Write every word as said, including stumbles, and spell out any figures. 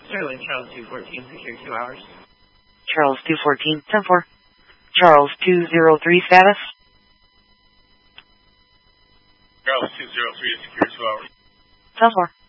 Sterling, Charles two fourteen, secure two hours. Charles two fourteen, ten four. Charles two zero three, status. Charles two zero three, secure two hours. ten four.